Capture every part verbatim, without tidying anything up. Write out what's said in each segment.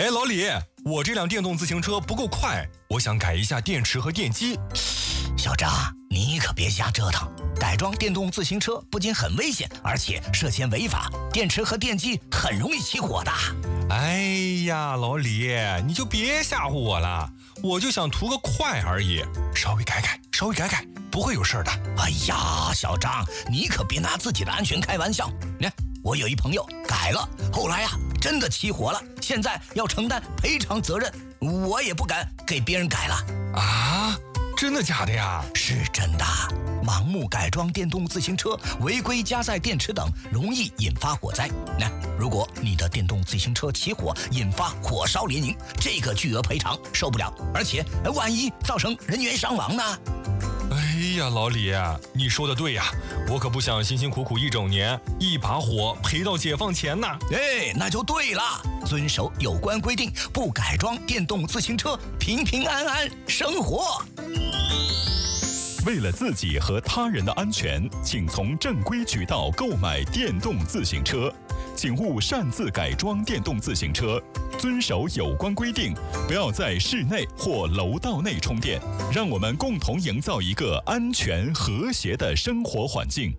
哎，老李，我这辆电动自行车不够快，我想改一下电池和电机。 小张，你可别瞎折腾，改装电动自行车不仅很危险，而且涉嫌违法，电池和电机很容易起火的。 哎呀，老李，你就别吓唬我了，我就想图个快而已，稍微改改，稍微改改，不会有事的。 哎呀，小张，你可别拿自己的安全开玩笑。你看，我有一朋友改了，后来呀、啊，真的起火了，现在要承担赔偿责任，我也不敢给别人改了。 啊？真的假的呀？ 是真的。盲目改装电动自行车，违规加载电池等，容易引发火灾。那如果你的电动自行车起火，引发火烧连营，这个巨额赔偿受不了，而且万一造成人员伤亡呢？ 哎呀，老李，你说的对呀，我可不想辛辛苦苦一整年，一把火赔到解放前呐。 哎，那就对了，遵守有关规定，不改装电动自行车，平平安安生活。 为了自己和他人的安全，请从正规渠道购买电动自行车，请勿擅自改装电动自行车，遵守有关规定，不要在室内或楼道内充电，让我们共同营造一个安全和谐的生活环境。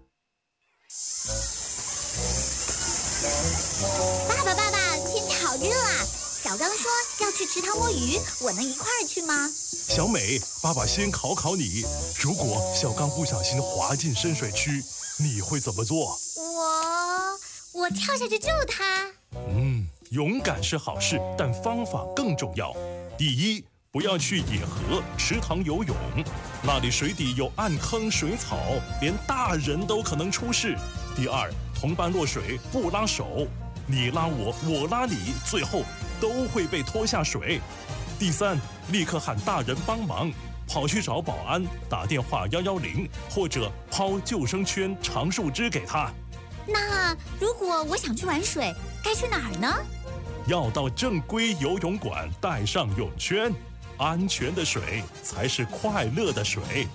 爸爸爸爸，天气好热啊！小刚说要去池塘摸鱼，我能一块儿去吗？ 小美，爸爸先考考你，如果小刚不小心滑进深水区，你会怎么做？ 我我跳下去救他。 嗯，勇敢是好事，但方法更重要。第一，不要去野河、池塘游泳，那里水底有暗坑、水草，连大人都可能出事。第二，同伴落水不拉手，你拉我，我拉你，最后都会被拖下水。第三，立刻喊大人帮忙，跑去找保安，打电话一一零，或者抛救生圈、长树枝给他。 那如果我想去玩水，该去哪儿呢？ 要到正规游泳馆，带上泳圈，安全的水才是快乐的水。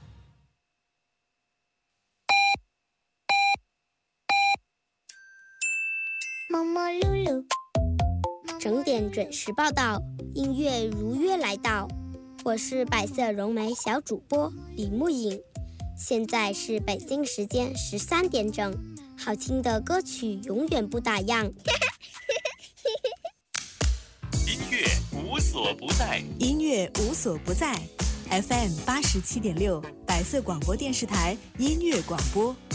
摸摸噜噜，整点准时报道，音乐如约来到。我是百色咏梅小主播李慕颖，现在是北京时间十三点整，好听的歌曲永远不打烊。 音乐无所不在， 音乐无所不在 ，F M 八十七点六，百色广播电视台音乐广播。